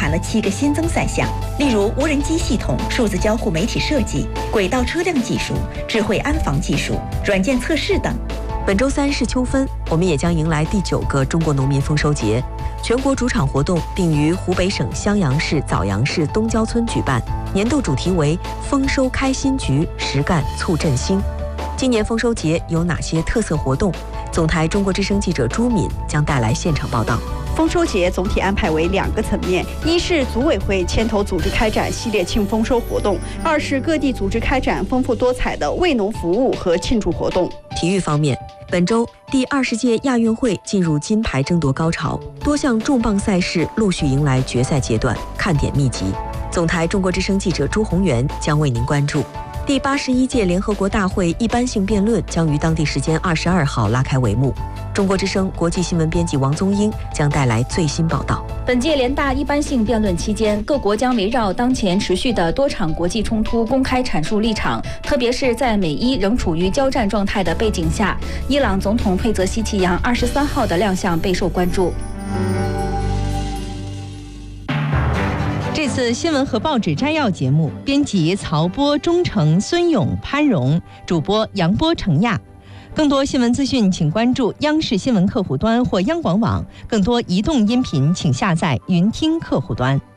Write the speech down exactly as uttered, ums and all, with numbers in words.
了七个新增赛项，例如无人机系统、数字交互媒体设计、轨道车辆技术、智慧安防技术、软件测试等。 本周三是秋分，我们也将迎来第九个中国农民丰收节。全国主场活动定于湖北省襄阳市枣阳市东郊村举办，年度主题为丰收开新局，实干促振兴。今年丰收节有哪些特色活动？总台中国之声记者朱敏将带来现场报道。 丰收节总体安排为两个层面，一是组委会牵头组织开展系列庆丰收活动，二是各地组织开展丰富多彩的为农服务和庆祝活动。 体育方面，本周第二十届亚运会进入金牌争夺高潮，多项重磅赛事陆续迎来决赛阶段，看点密集。总台中国之声记者朱宏元将为您关注。第八十一届联合国大会一般性辩论将于当地时间二十二号拉开帷幕。中国之声国际新闻编辑王宗英将带来最新报道。 本届联大一般性辩论期间，各国将围绕当前持续的多场国际冲突公开阐述立场，特别是在美伊仍处于交战状态的背景下，伊朗总统佩泽希奇扬二十三号的亮相备受关注。 这次新闻和报纸摘要节目，编辑曹波、钟诚、孙勇、潘荣，主播杨波、程亚。更多新闻资讯，请关注央视新闻客户端或央广网。更多移动音频，请下载云听客户端。